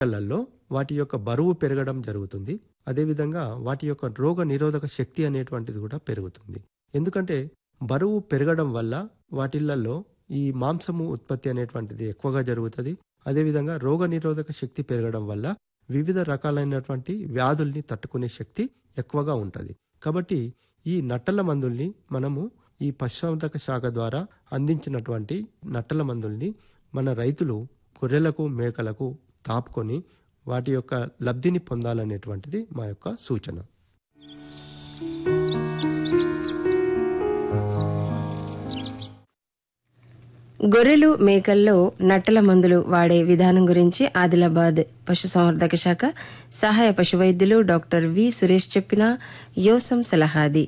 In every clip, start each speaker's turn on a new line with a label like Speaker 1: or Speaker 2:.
Speaker 1: లలో వాటి యొక్క బరువు పెరగడం జరుగుతుంది. అదేవిధంగా వాటి యొక్క రోగ నిరోధక శక్తి అనేటువంటిది కూడా పెరుగుతుంది. ఎందుకంటే బరువు పెరగడం వల్ల వాటిలలో ఈ మాంసము ఉత్పత్తి అనేటువంటిది ఎక్కువగా జరుగుతుంది. అదేవిధంగా రోగ నిరోధక శక్తి పెరగడం వల్ల వివిధ రకాలైనటువంటి వ్యాధుల్ని తట్టుకునే శక్తి ఎక్కువగా ఉంటుంది. కాబట్టి ఈ నట్టల మందుల్ని మనము ఈ పశుసంవర్ధక శాఖ ద్వారా అందించినటువంటి నట్టల మందుల్ని మన రైతులు గొర్రెలకు మేకలకు తాపుకొని వాటి యొక్క లబ్ధిని పొందాలనేటువంటిది మా యొక్క సూచన.
Speaker 2: గొర్రెలు మేకల్లో నట్టల మందులు వాడే విధానం గురించి ఆదిలాబాద్ పశుసంవర్ధక శాఖ సహాయ పశువైద్యులు డాక్టర్ వి సురేష్ చెప్పిన యోసం సలహాది.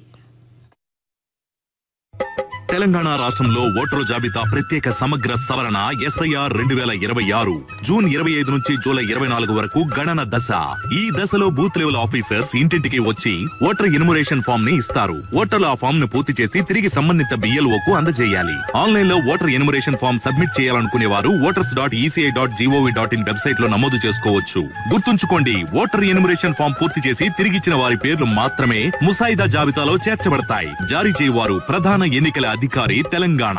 Speaker 3: తెలంగాణ రాష్ట్రంలో ఓటరు జాబితా ప్రత్యేక సమగ్ర సవరణ SIR 2026 జూన్ 25 నుంచి జూలై 24 వరకు గణన దశ. ఈ దశలో బూత్ లెవెల్ ఆఫీసర్స్ ఇంటింటికి వచ్చి ఓటర్ ఎన్యుమరేషన్ ఫామ్ ని ఇస్తారు. ఓటర్లు ఆ ఫామ్ ను పూర్తి చేసి తిరిగి సంబంధిత BLO కు అందజేయాలి. ఆన్లైన్ లో ఓటర్ ఎన్యుమరేషన్ ఫామ్ సబ్మిట్ చేయాలనుకునే వారు voters.eci.gov.in వెబ్సైట్ లో నమోదు చేసుకోవచ్చు. గుర్తుంచుకోండి, ఓటర్ ఎన్యుమరేషన్ ఫామ్ పూర్తి చేసి తిరిగిచ్చిన వారి పేర్లు మాత్రమే ముసాయిదా జాబితాలో చేర్చబడతాయి. జారీ చేయవారు ప్రధాన ఎన్నికల అధికారి, తెలంగాణ.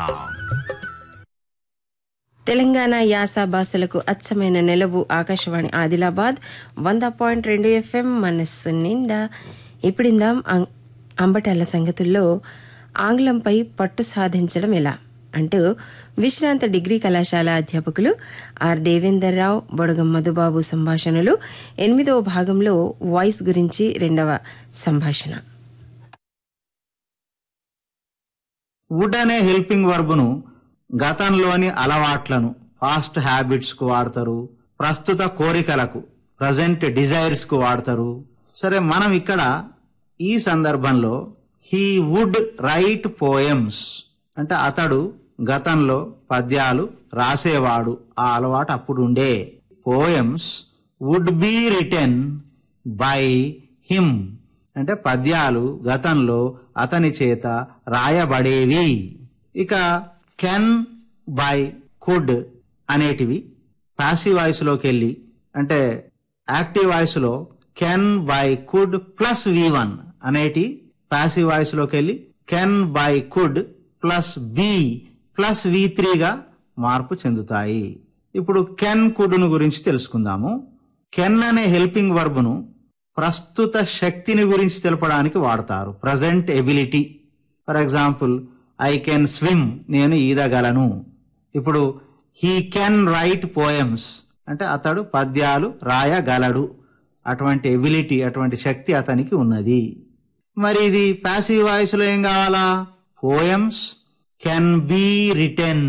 Speaker 2: తెలంగాణ యాస భాషలకు అచ్చమైన నెలవు ఆకాశవాణి ఆదిలాబాద్ 100.2 FM మనస్సు నిండా. ఇప్పుడిందాం అంబటాల సంగతుల్లో ఆంగ్లంపై పట్టు సాధించడం ఎలా అంటూ విశ్రాంత డిగ్రీ కళాశాల అధ్యాపకులు ఆర్ దేవేందర్ రావు, బొడగం మధుబాబు సంభాషణలు 8వ భాగంలో వాయిస్ గురించి 2వ సంభాషణ.
Speaker 4: వుడ్ అనే హెల్పింగ్ వర్బును గతంలోని అలవాట్లను పాస్ట్ హ్యాబిట్స్ కు వాడతారు, ప్రస్తుత కోరికలకు ప్రజెంట్ డిజైర్స్ కు వాడతారు. సరే, మనం ఇక్కడ ఈ సందర్భంలో హీ వుడ్ రైట్ పోయమ్స్ అంటే అతడు గతంలో పద్యాలు రాసేవాడు, ఆ అలవాటు అప్పుడు ఉండే. Poems would be written by him అంటే పద్యాలు గతంలో అతని చేత రాయబడేవి. ఇక కెన్, బై, కుడ్ అనేటివి పాసివ్ వాయిస్ లోకి వెళ్ళి అంటే యాక్టివ్ వాయిస్ లో can, by, could plus V1 అనేటి పాసివ్ వాయిస్ లోకి వెళ్ళి can, by, could plus B plus V3 గా మార్పు చెందుతాయి. ఇప్పుడు కెన్, కుడ్ ను గురించి తెలుసుకుందాము. కెన్ అనే హెల్పింగ్ వర్బును ప్రస్తుత శక్తిని గురించి తెలపడానికి వాడతారు, present ability. For example, I can swim, నేను ఈదగలను. ఇప్పుడు హీ కెన్ రైట్ పోయమ్స్ అంటే అతడు పద్యాలు రాయగలడు, అటువంటి ఎబిలిటీ, అటువంటి శక్తి అతనికి ఉన్నది. మరి ఇది ప్యాసివ్ వాయిస్ లో ఏం కావాలా? Poems can be written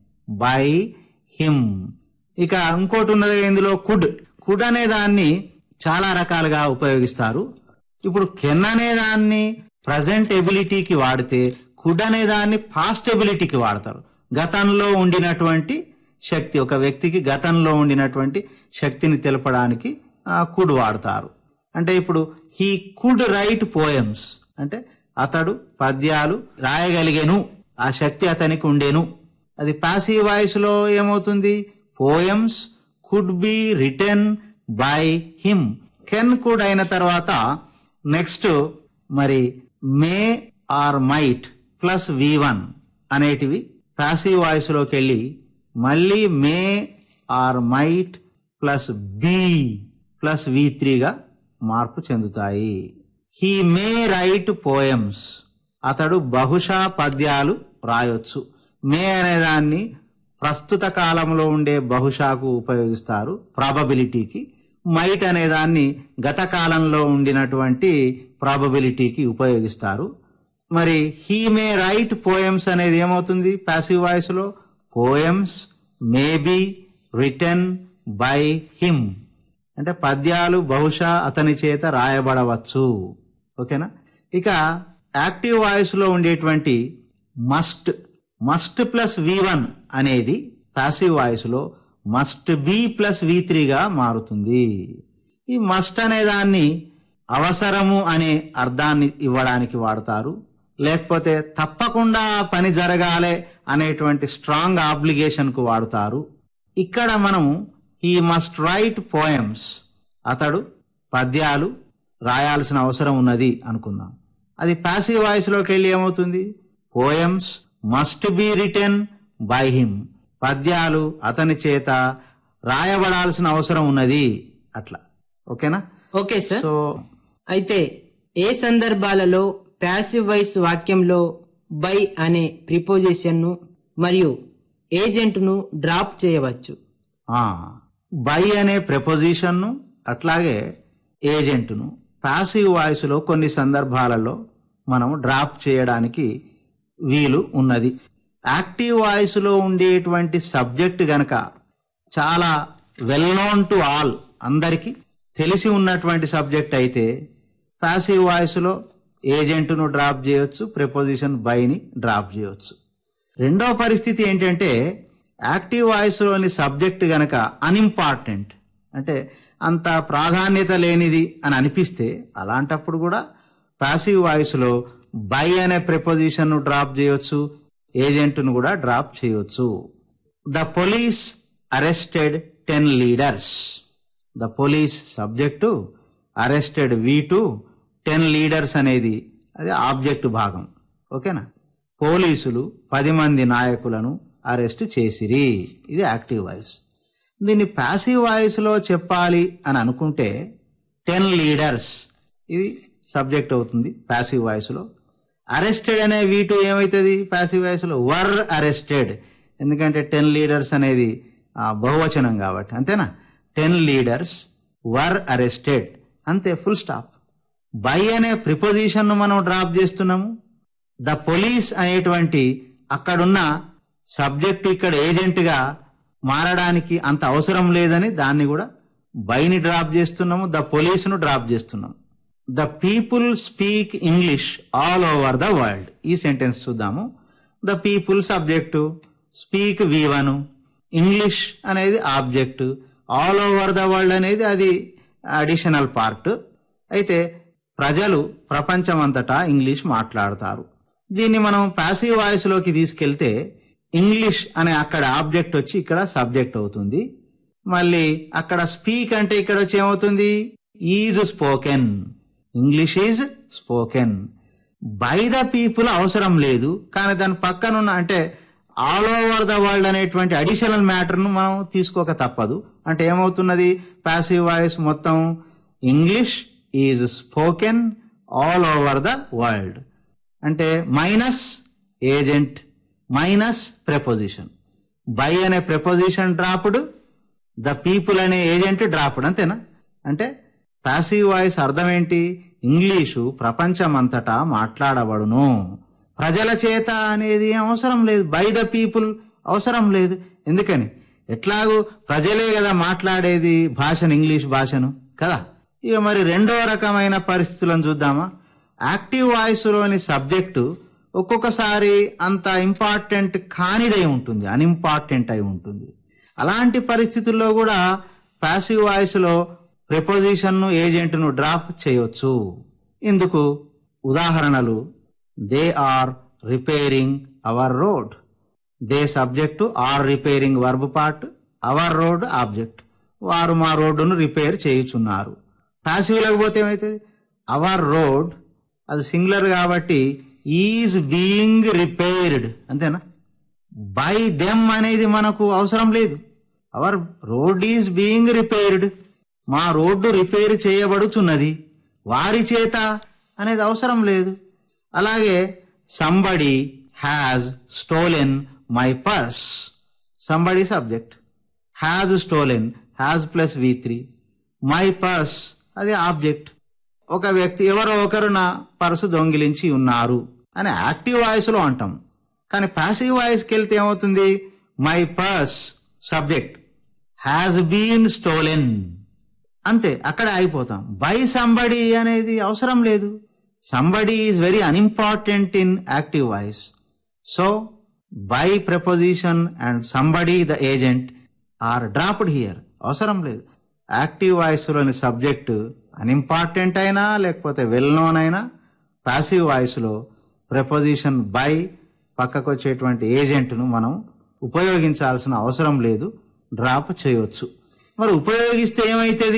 Speaker 4: by him. ఇక ఇంకోటి ఉన్నది ఇందులో కుడ్. కుడ్ అనే దాన్ని చాలా రకాలుగా ఉపయోగిస్తారు. ఇప్పుడు కెన్ అనే దాన్ని ప్రజెంట్ ఎబిలిటీకి వాడితే కుడ్ అనే దాన్ని పాస్ట్ ఎబిలిటీకి వాడతారు. గతంలో ఉండినటువంటి శక్తి, ఒక వ్యక్తికి గతంలో ఉండినటువంటి శక్తిని తెలపడానికి కుడ్ వాడతారు. అంటే ఇప్పుడు హీ కుడ్ రైట్ పోయమ్స్ అంటే అతడు పద్యాలు రాయగలిగేను, ఆ శక్తి అతనికి ఉండేను. అది పాసివ్ వాయిస్ లో ఏమవుతుంది? Poems could be written by him. Can could అయిన తర్వాత నెక్స్ట్ మరి మే ఆర్ మైట్ ప్లస్ V1 అనేటివి పాసివ్ వాయిస్ లోకి వెళ్ళి మళ్ళీ మే or might plus B plus V3 గా మార్పు చెందుతాయి. హీ మే రైట్ పోయమ్స్ అతడు బహుశా పద్యాలు రాయొచ్చు. మే అనేదాన్ని ప్రస్తుత కాలంలో ఉండే బహుశాకు ఉపయోగిస్తారు, ప్రాబబిలిటీకి. మైట్ అనేదాన్ని గత కాలంలో ఉండినటువంటి ప్రాబబిలిటీకి ఉపయోగిస్తారు. మరి హీ మే రైట్ పోయమ్స్ అనేది ఏమవుతుంది పాసివ్ వాయిస్ లో? Poems may be written by him అంటే పద్యాలు బహుశా అతని చేత రాయబడవచ్చు. ఓకేనా? ఇక యాక్టివ్ వాయిస్ లో ఉండేటువంటి మస్ట్, మస్ట్ ప్లస్ V1 అనేది పాసివ్ వాయిస్ లో మస్ట్ బి ప్లస్ V3 గా మారుతుంది. ఈ మస్ట్ అనే దాన్ని అవసరము అనే అర్థాన్ని ఇవ్వడానికి వాడతారు, లేకపోతే తప్పకుండా పని జరగాలి అనేటువంటి స్ట్రాంగ్ ఆబ్లిగేషన్ కు వాడతారు. ఇక్కడ మనం హీ మస్ట్ రైట్ పోయమ్స్. అతడు పద్యాలు రాయాల్సిన అవసరం ఉన్నది అనుకుందాం. అది ప్యాసివ్ వాయిస్ లోకి వెళ్ళి ఏమవుతుంది? Poems must be written by him. పద్యాలు అతని చేత రాయబడాల్సిన అవసరం ఉన్నది. అట్లా ఓకేనా?
Speaker 5: Okay sir.
Speaker 4: సో
Speaker 5: అయితే ఏ సందర్భాలలో ప్యాసివ్ వాయిస్ వాక్యంలో బై అనే ప్రిపోజిషన్ ను మరియు ఏజెంట్ ను డ్రాప్ చేయవచ్చు?
Speaker 4: బై అనే ప్రిపోజిషన్ ను అట్లాగే ఏజెంట్ ను ప్యాసివ్ వాయిస్ లో కొన్ని సందర్భాలలో మనం డ్రాప్ చేయడానికి వీలు ఉన్నది. యాక్టివ్ వాయిస్ లో ఉండేటువంటి సబ్జెక్ట్ గనక చాలా వెల్ నోన్ టు ఆల్, అందరికీ తెలిసి ఉన్నటువంటి సబ్జెక్ట్ అయితే ప్యాసివ్ వాయిస్ లో ఏజెంట్ ను డ్రాప్ చేయొచ్చు, ప్రిపోజిషన్ బైని డ్రాప్ చేయొచ్చు. రెండో పరిస్థితి ఏంటంటే యాక్టివ్ వాయిస్ లోని సబ్జెక్ట్ గనక అన్ఇంపార్టెంట్, అంటే అంత ప్రాధాన్యత లేనిది అని అనిపిస్తే అలాంటప్పుడు కూడా ప్యాసివ్ వాయిస్ లో బై అనే ప్రిపోజిషన్ ను డ్రాప్ చేయొచ్చు, ఏజెంట్ ను కూడా డ్రాప్ చేయొచ్చు. The police arrested 10 leaders. The police subject, arrested V2, 10 leaders అనేది అది ఆబ్జెక్ట్ భాగం. ఓకేనా? పోలీసులు 10 మంది నాయకులను అరెస్ట్ చేసిరి. ఇది యాక్టివ్ వాయిస్. దీన్ని ప్యాసివ్ వాయిస్ లో చెప్పాలి అని అనుకుంటే 10 లీడర్స్ ఇది సబ్జెక్ట్ అవుతుంది ప్యాసివ్ వాయిస్ లో. అరెస్టెడ్ అనే V2 ఏమవుతుంది ప్యాసివ్ వాయిస్ లో? Were arrested. ఎందుకంటే 10 లీడర్స్ అనేది బహువచనం కాబట్టి, అంతేనా? 10 లీడర్స్ వర్ అరెస్టెడ్, అంతే, ఫుల్ స్టాప్. బై అనే ప్రిపోజిషన్ ను మనం డ్రాప్ చేస్తున్నాము. ద పోలీస్ అనేటువంటి అక్కడున్న సబ్జెక్టు ఇక్కడ ఏజెంట్ గా మారడానికి అంత అవసరం లేదని దాన్ని కూడా బైని డ్రాప్ చేస్తున్నాము, ద పోలీస్ ను డ్రాప్ చేస్తున్నాము. The people speak English all over the world. ఈ సెంటెన్స్ చూద్దాము. The people subject, speak V1, English అనేది object, all over the world అనేది అది అడిషనల్ పార్ట్. అయితే ప్రజలు ప్రపంచమంతటా ఇంగ్లీష్ మాట్లాడతారు. దీన్ని మనం ప్యాసివ్ వాయిస్ లోకి తీసుకెళ్తే ఇంగ్లీష్ అనే అక్కడ ఆబ్జెక్ట్ వచ్చి ఇక్కడ సబ్జెక్ట్ అవుతుంది. మళ్ళీ అక్కడ స్పీక్ అంటే ఇక్కడ వచ్చి ఏమవుతుంది? Is spoken. English is spoken. By the people అవసరం లేదు, కానీ దాని పక్కనున్న అంటే ఆల్ ఓవర్ ద వరల్డ్ అనేటువంటి అడిషనల్ మ్యాటర్ ను మనం తీసుకోక తప్పదు. అంటే ఏమవుతున్నది? ప్యాసివ్ వాయిస్ మొత్తం English is spoken all over the world. అంటే minus agent minus preposition. By అనే ప్రెపోజిషన్ డ్రాప్డ్, ద పీపుల్ అనే ఏజెంట్ డ్రాప్డ్, అంతేనా? అంటే ప్యాసివ్ వాయిస్ అర్థం ఏంటి? ఇంగ్లీషు ప్రపంచమంతటా మాట్లాడబడును, ప్రజల చేత అనేది అవసరం లేదు, బై ద పీపుల్ అవసరం లేదు. ఎందుకని? ఎట్లాగూ ప్రజలే కదా మాట్లాడేది భాషను, ఇంగ్లీష్ భాషను కదా. ఇక మరి రెండో రకమైన పరిస్థితులను చూద్దామా? యాక్టివ్ వాయిస్ లోని సబ్జెక్టు ఒక్కొక్కసారి అంత ఇంపార్టెంట్ కానిదై ఉంటుంది, అన్ఇంపార్టెంట్ అయి ఉంటుంది. అలాంటి పరిస్థితుల్లో కూడా ప్యాసివ్ వాయిస్ లో ప్రిపోజిషన్ ను ఏజెంట్ ను డ్రాప్ చేయవచ్చు. ఇందుకు ఉదాహరణలు: they are repairing hour road. They subject, are repairing verb part, hour road object. వారు మా రోడ్డును రిపేర్ చేయుచున్నారు. ప్యాసివ్ లేకపోతే ఏమైతుంది? అవర్ రోడ్ అది సింగులర్ కాబట్టి ఈజ్ బీయింగ్ రిపేర్డ్, అంతేనా? బై దెమ్ అనేది మనకు అవసరం లేదు. Hour road is being repaired, మా రోడ్డు రిపేర్ చేయబడుచున్నది. వారి చేత అనేది అవసరం లేదు. అలాగే somebody has stolen my purse. Somebody subject, has stolen, has plus V3, my purse అది ఆబ్జెక్ట్. ఒక వ్యక్తి, ఎవరో ఒకరు నా పర్సు దొంగిలించి ఉన్నారు అని యాక్టివ్ వాయిస్ లో అంటాం. కానీ ప్యాసివ్ వాయిస్కి వెళ్తే ఏమవుతుంది? My purse subject, has been stolen, అంతే, అక్కడ అయిపోతాం. బై సంబడి అనేది అవసరం లేదు. Somebody is very unimportant in active voice. So by preposition and somebody the agent or dropped here, అవసరం లేదు. యాక్టివ్ వాయిస్ లోని సబ్జెక్ట్ అన్ఇంపార్టెంట్ అయినా లేకపోతే వెల్ నోన్ అయినా ప్యాసివ్ వాయిస్ లో ప్రపోజిషన్ బై పక్కకు వచ్చేటువంటి ఏజెంట్ ను మనం ఉపయోగించాల్సిన అవసరం లేదు, డ్రాప్ చేయవచ్చు. మరి ఉపయోగిస్తే ఏమైతుంది?